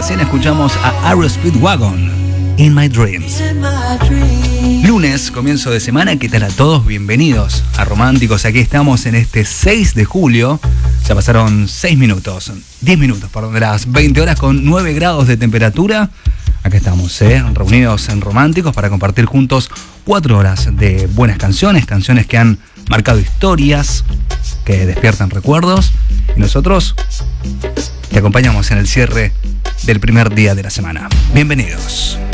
Recién escuchamos a Aerospeedwagon, In My Dreams. Lunes, comienzo de semana, ¿qué tal a todos? Bienvenidos a Románticos. Aquí estamos en este 6 de julio. Ya pasaron 10 minutos, de las 20 horas con 9 grados de temperatura. Acá estamos, reunidos en Románticos para compartir juntos 4 horas de buenas canciones que han marcado historias, que despiertan recuerdos. Y nosotros te acompañamos en el cierre del primer día de la semana. Bienvenidos.